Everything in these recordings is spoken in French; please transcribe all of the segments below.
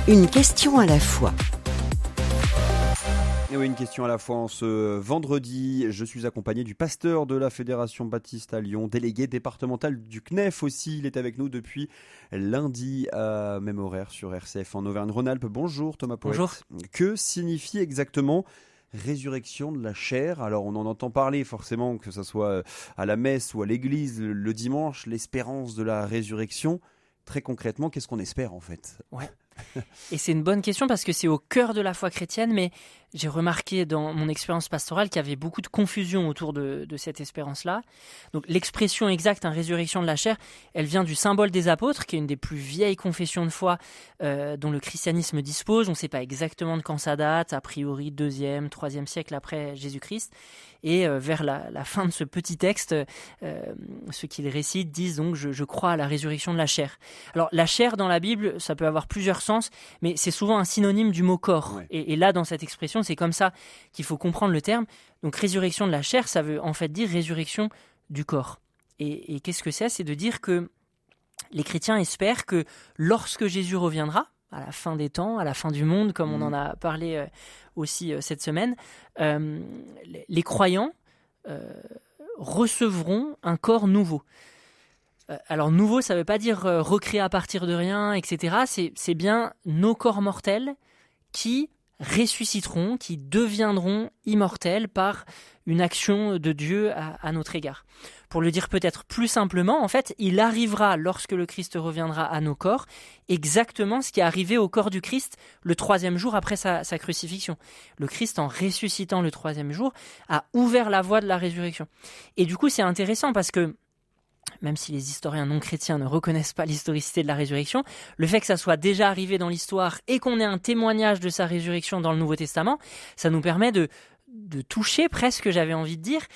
Une question à la fois. Et oui, une question à la fois. En ce vendredi, je suis accompagné du pasteur de la Fédération Baptiste à Lyon, délégué départemental du CNEF aussi. Il est avec nous depuis lundi à même horaire sur RCF en Auvergne-Rhône-Alpes. Bonjour Thomas Poët. Bonjour. Que signifie exactement résurrection de la chair? Alors on en entend parler forcément, que ce soit à la messe ou à l'église le dimanche, l'espérance de la résurrection. Très concrètement, qu'est-ce qu'on espère en fait? Ouais. Et c'est une bonne question parce que c'est au cœur de la foi chrétienne, mais j'ai remarqué dans mon expérience pastorale qu'il y avait beaucoup de confusion autour de cette espérance-là. Donc l'expression exacte, résurrection de la chair, elle vient du symbole des apôtres, qui est une des plus vieilles confessions de foi dont le christianisme dispose. On ne sait pas exactement de quand ça date, a priori 2e, 3e siècle après Jésus-Christ. Et vers la fin de ce petit texte, ceux qui le récitent disent donc « je crois à la résurrection de la chair ». Alors la chair dans la Bible, ça peut avoir plusieurs sens, mais c'est souvent un synonyme du mot corps. Ouais. Et là, dans cette expression, c'est comme ça qu'il faut comprendre le terme. Donc résurrection de la chair, ça veut en fait dire résurrection du corps. Et qu'est-ce que c'est? C'est de dire que les chrétiens espèrent que lorsque Jésus reviendra, à la fin des temps, à la fin du monde, comme on en a parlé aussi cette semaine, les croyants recevront un corps nouveau. Alors nouveau, ça ne veut pas dire recréé à partir de rien, etc. C'est bien nos corps mortels qui ressusciteront, qui deviendront immortels par une action de Dieu à notre égard. Pour le dire peut-être plus simplement, en fait, il arrivera, lorsque le Christ reviendra à nos corps, exactement ce qui est arrivé au corps du Christ le 3e jour après sa crucifixion. Le Christ, en ressuscitant le 3e jour, a ouvert la voie de la résurrection. Et du coup, c'est intéressant parce que même si les historiens non chrétiens ne reconnaissent pas l'historicité de la résurrection, le fait que ça soit déjà arrivé dans l'histoire et qu'on ait un témoignage de sa résurrection dans le Nouveau Testament, ça nous permet de toucher presque, j'avais envie de dire,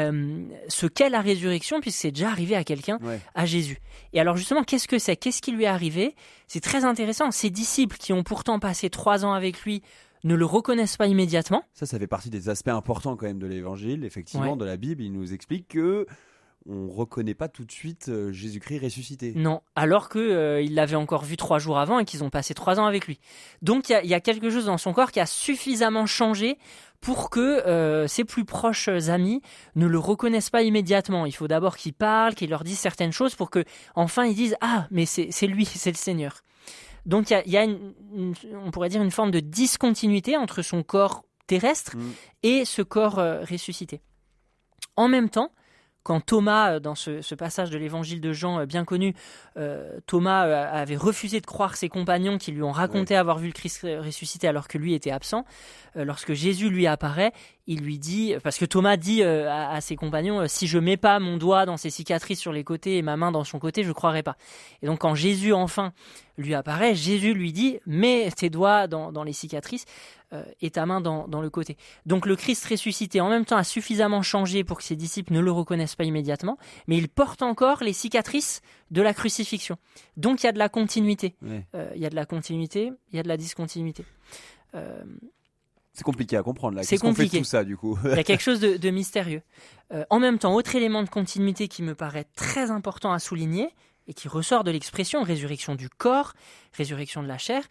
ce qu'est la résurrection, puisque c'est déjà arrivé à quelqu'un, à Jésus. Et alors justement, qu'est-ce que c'est? Qu'est-ce qui lui est arrivé? C'est très intéressant. Ses disciples qui ont pourtant passé 3 ans avec lui ne le reconnaissent pas immédiatement. Ça fait partie des aspects importants quand même de l'Évangile, effectivement, de la Bible. Il nous explique que on ne reconnaît pas tout de suite Jésus-Christ ressuscité. Non, alors qu'ils l'avaient encore vu 3 jours avant et qu'ils ont passé 3 ans avec lui. Donc il y a quelque chose dans son corps qui a suffisamment changé pour que ses plus proches amis ne le reconnaissent pas immédiatement. Il faut d'abord qu'il parle, qu'il leur dise certaines choses pour que enfin ils disent « Ah, mais c'est lui, c'est le Seigneur ». Donc il y a on pourrait dire une forme de discontinuité entre son corps terrestre et ce corps ressuscité. En même temps, quand Thomas, dans ce passage de l'évangile de Jean bien connu, Thomas avait refusé de croire ses compagnons qui lui ont raconté avoir vu le Christ ressuscité alors que lui était absent, lorsque Jésus lui apparaît, il lui dit, parce que Thomas dit à ses compagnons, si je mets pas mon doigt dans ses cicatrices sur les côtés et ma main dans son côté, je croirai pas. Et donc quand Jésus enfin lui apparaît, Jésus lui dit, mets tes doigts dans les cicatrices et ta main dans le côté. Donc le Christ ressuscité en même temps a suffisamment changé pour que ses disciples ne le reconnaissent pas immédiatement, mais il porte encore les cicatrices de la crucifixion. Donc il y a de la continuité. Il y a de la continuité, il y a de la discontinuité. C'est compliqué à comprendre là. C'est Qu'est-ce qu'on fait de compliqué. tout ça du coup? Il y a quelque chose de mystérieux. En même temps, autre élément de continuité qui me paraît très important à souligner et qui ressort de l'expression résurrection du corps, résurrection de la chair,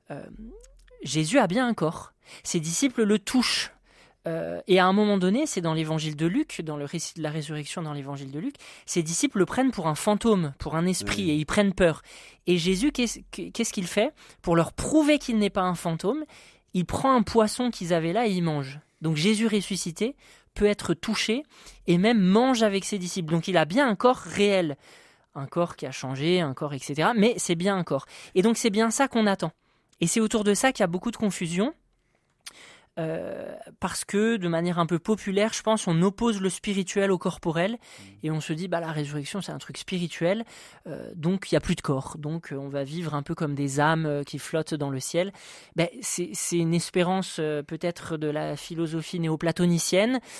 Jésus a bien un corps. Ses disciples le touchent. Et à un moment donné, c'est dans l'évangile de Luc, dans le récit de la résurrection dans l'évangile de Luc, ses disciples le prennent pour un fantôme, pour un esprit, et ils prennent peur. Et Jésus, qu'est-ce qu'il fait? Pour leur prouver qu'il n'est pas un fantôme, il prend un poisson qu'ils avaient là et il mange. Donc Jésus ressuscité peut être touché et même mange avec ses disciples. Donc il a bien un corps réel, un corps qui a changé, un corps etc. Mais c'est bien un corps. Et donc c'est bien ça qu'on attend. Et c'est autour de ça qu'il y a beaucoup de confusion. Parce que de manière un peu populaire, je pense, on oppose le spirituel au corporel et on se dit la résurrection c'est un truc spirituel, donc il n'y a plus de corps, donc on va vivre un peu comme des âmes qui flottent dans le ciel. C'est une espérance peut-être de la philosophie néoplatonicienne